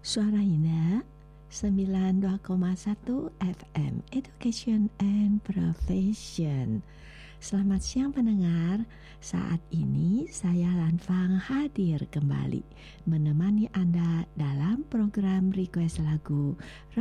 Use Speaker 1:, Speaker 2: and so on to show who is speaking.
Speaker 1: Suara Indah 92,1 FM Education and Profession. Selamat siang pendengar. Saat ini saya Lanfang hadir kembali menemani Anda dalam program Request Lagu